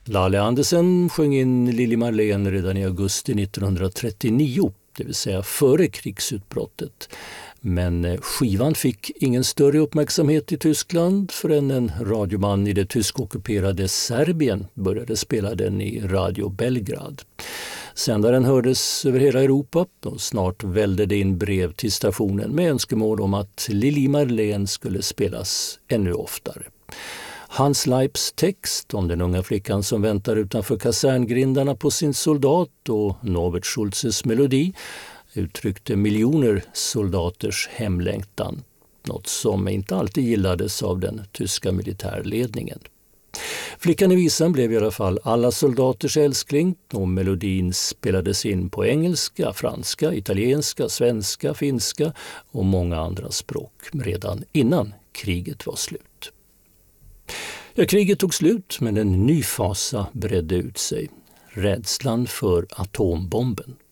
Lalle Andersen sjöng in Lili Marlene redan i augusti 1939, det vill säga före krigsutbrottet. Men skivan fick ingen större uppmärksamhet i Tyskland förrän en radioman i det tyskockuperade Serbien började spela den i Radio Belgrad. Sändaren hördes över hela Europa och snart vällde det in brev till stationen med önskemål om att Lili Marlene skulle spelas ännu oftare. Hans Leips text om den unga flickan som väntar utanför kaserngrindarna på sin soldat och Norbert Schultzes melodi uttryckte miljoner soldaters hemlängtan, något som inte alltid gillades av den tyska militärledningen. Flickan i visan blev i alla fall alla soldaters älskling och melodin spelades in på engelska, franska, italienska, svenska, finska och många andra språk redan innan kriget var slut. Ja, kriget tog slut men en ny fasa bredde ut sig. Rädslan för atombomben.